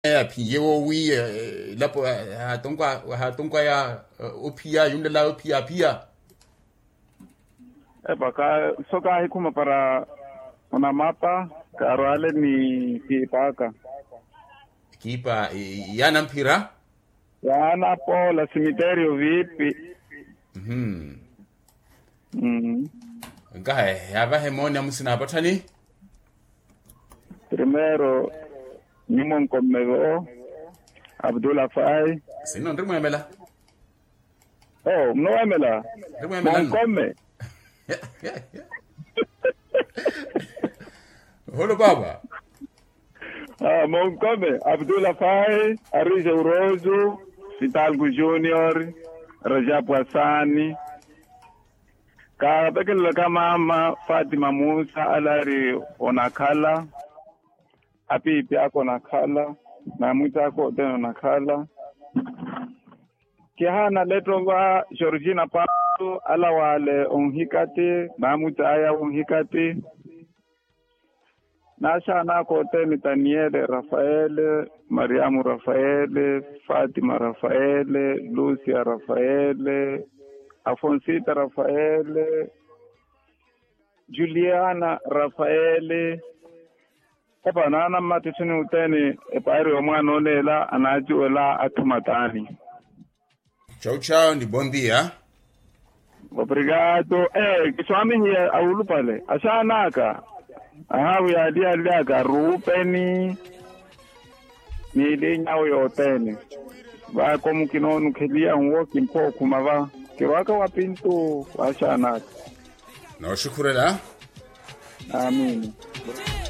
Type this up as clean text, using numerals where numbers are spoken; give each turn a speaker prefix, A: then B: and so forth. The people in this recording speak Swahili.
A: Piyewo wi lapo ha tongwa ya opia yundela opia pia.
B: Baka soka hikuma para una mapa karwale ni kipaka.
A: Kipa yana mpira?
B: Yana po la cemiterio vipi.
A: Ngahe yaba hemoni amusina batani?
B: Primero Nimon Komego Abdullah Fai.
A: Sino ndimo yamela.
B: Oh, no yamela.
A: Ndimo yamela.
B: Komme.
A: Holo baba.
B: Monkome Abdullah Fai, Arija Urozu, Vitalgu Junior, Rajab Hassani. Ka bekele kama Fatima Musa alari onakala. Api yako nakala na mwita yako tena nakala kihana letonga Georgina Pato ala wale onhikati na mwita aya onhikati nasha nako tena Daniel Rafael, Mariamu Rafael, Fatima Rafael, Lucia Rafael, Afonsita Rafael, Juliana Rafael. Epa nana matisini uteni epairi omwana olela anaji ola atumatani.
A: Chau ni bom dia.
B: Obrigado. Kiswami hiye aulu pale. Asanaka. Ahawi aliaka rupeni. Nili nyawo yoteni. Ba komu kinonu kelia unwo kimpo kumava. Kiwaka wapintu asanaka.
A: Na shukurela.
B: Amin.